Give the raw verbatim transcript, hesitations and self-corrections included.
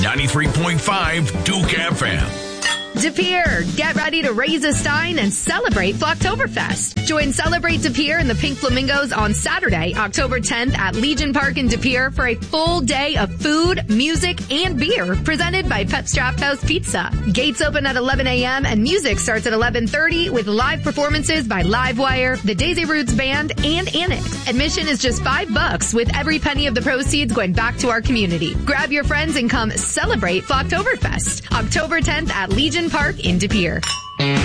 ninety-three point five Duke F M. De Pere, get ready to raise a stein and celebrate Flocktoberfest. Join Celebrate De Pere and the Pink Flamingos on Saturday, October tenth at Legion Park in De Pere for a full day of food, music, and beer presented by Pep's Draft House Pizza. Gates open at eleven a.m. and music starts at eleven thirty with live performances by Livewire, the Daisy Roots Band, and Annex. Admission is just five bucks with every penny of the proceeds going back to our community. Grab your friends and come celebrate Flocktoberfest. October tenth at Legion Park in De Pere.